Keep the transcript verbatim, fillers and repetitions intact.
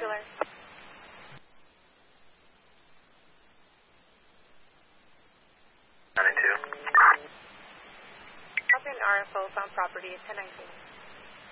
Scheduler. ninety-two. Copy an R F O found property at ten nineteen.